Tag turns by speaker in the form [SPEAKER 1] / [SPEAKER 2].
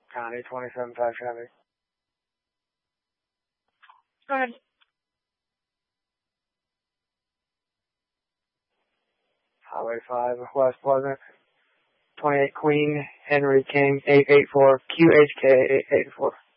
[SPEAKER 1] County 27-5 traffic.
[SPEAKER 2] Go ahead.
[SPEAKER 1] Highway 5, West Pleasant. 28 Queen, Henry King, 884, QHK 884.